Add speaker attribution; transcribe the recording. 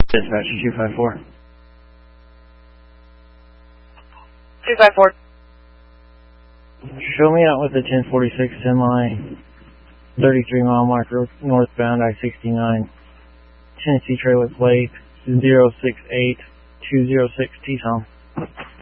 Speaker 1: Dispatcher 254.
Speaker 2: 254.
Speaker 1: Show me out with the 1046 semi, 33 mile mark northbound I-69, Tennessee trailer plate 068-206 T-Tom.